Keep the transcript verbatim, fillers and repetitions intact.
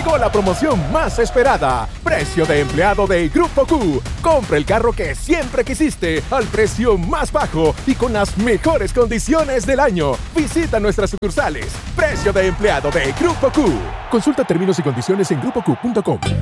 llegó la promoción más esperada. Precio de empleado de Grupo Q. Compra el carro que siempre quisiste al precio más bajo y con las mejores condiciones del año. Visita nuestras sucursales. Precio de empleado de Grupo Q. Consulta términos y condiciones en grupo q punto com.